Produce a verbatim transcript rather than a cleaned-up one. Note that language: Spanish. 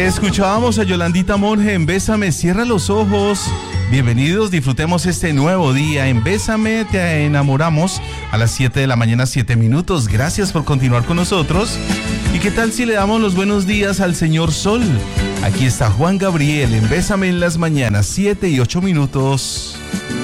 Escuchábamos a Yolandita Monge en Bésame, cierra los ojos. Bienvenidos, disfrutemos este nuevo día en Bésame, te enamoramos a las siete de la mañana, siete minutos. Gracias por continuar con nosotros. ¿Y qué tal si le damos los buenos días al señor Sol? Aquí está Juan Gabriel en Bésame en las mañanas, siete y ocho minutos.